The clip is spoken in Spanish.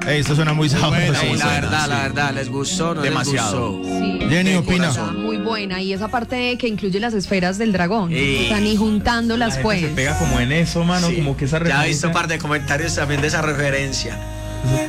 Esto suena muy sabroso. Sí, la verdad, ¿les gustó o no Demasiado. les gustó? Sí. Jenny, opina. Está muy buena. Y esa parte que incluye las esferas del dragón. Sí. Están y juntándolas, Se pues. pega como en eso, mano, Sí. como que esa Ya he visto referencia. un par de comentarios también de esa referencia.